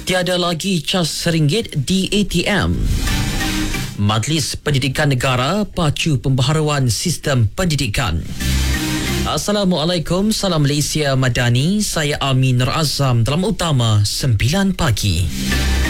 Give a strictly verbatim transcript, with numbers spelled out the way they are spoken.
Tiada lagi cas seringgit di A T M. Majlis Pendidikan Negara pacu pembaharuan sistem pendidikan. Assalamualaikum, salam Malaysia Madani. Saya Amin Nur Azam dalam utama sembilan pagi.